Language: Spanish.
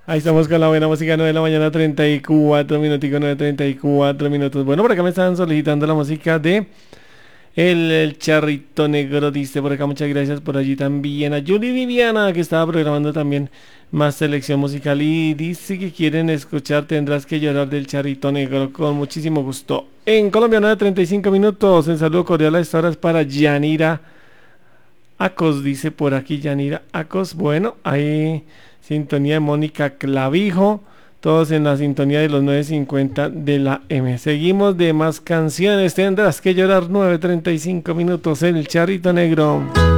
Ahí estamos con la buena música, 9 de la mañana, 34 minuticos, 9:34 minutos. Bueno, por acá me estaban solicitando la música de el Charrito Negro, dice por acá, muchas gracias por allí también. A Julie Viviana, que estaba programando también más selección musical y dice que quieren escuchar Tendrás que llorar del Charrito Negro con muchísimo gusto. En Colombia, 9:35 minutos, un saludo cordial a estas horas para Yanira Acos, dice por aquí Yanira Acos. Bueno, ahí sintonía de Mónica Clavijo. Todos en la sintonía de los 9:50 de la M. Seguimos de más canciones. Tendrás que llorar, 9:35 minutos. El Charrito Negro.